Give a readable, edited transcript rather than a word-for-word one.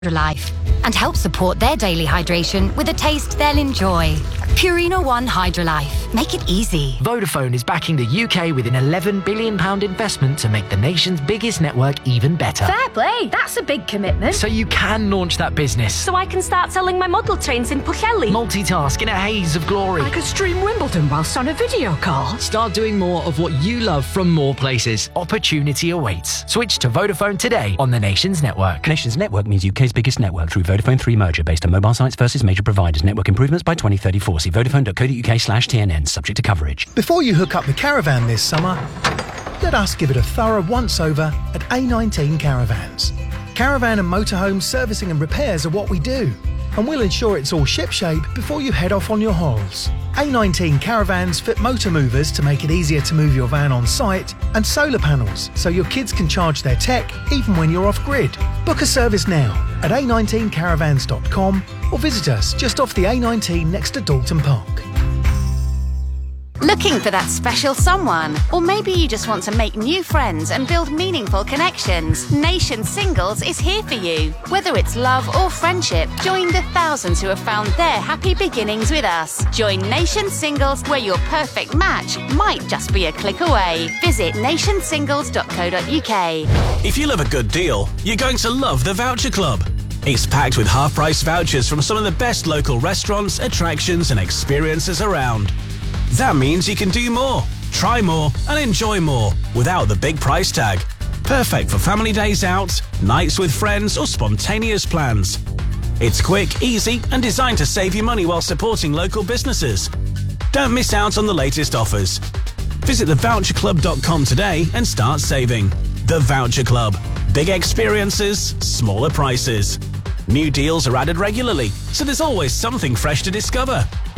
Life and help support their daily hydration with a taste they'll enjoy. Purina One Hydrolife. Make it easy. Vodafone is backing the UK with an £11 billion investment to make the nation's biggest network even better. Fair play, that's a big commitment. So you can launch that business. So I can start selling my model trains in Pwllheli. Multitask in a haze of glory. I could stream Wimbledon whilst on a video call. Start doing more of what you love from more places. Opportunity awaits. Switch to Vodafone today on the Nations Network. Nations Network means UK's biggest network through Vodafone 3 merger based on mobile sites versus major providers. Network improvements by 2034. See vodafone.co.uk/TNN, subject to coverage. Before you hook up the caravan this summer, let us give it a thorough once-over at A19 Caravans. Caravan and motorhome servicing and repairs are what we do, and we'll ensure it's all shipshape before you head off on your holes. A19 Caravans fit motor movers to make it easier to move your van on site, and solar panels so your kids can charge their tech even when you're off-grid. Book a service now at a19caravans.com or visit us just off the A19 next to Dalton Park. Looking for that special someone? Or maybe you just want to make new friends and build meaningful connections? Nation Singles is here for you. Whether it's love or friendship, join the thousands who have found their happy beginnings with us. Join Nation Singles, where your perfect match might just be a click away. Visit nationsingles.co.uk. If you love a good deal, you're going to love the Voucher Club. It's packed with half-price vouchers from some of the best local restaurants, attractions and experiences around. That means you can do more, try more and enjoy more without the big price tag. Perfect for family days out, nights with friends or spontaneous plans. It's quick, easy and designed to save you money while supporting local businesses. Don't miss out on the latest offers. Visit thevoucherclub.com today and start saving. The Voucher Club. Big experiences, smaller prices. New deals are added regularly, so there's always something fresh to discover.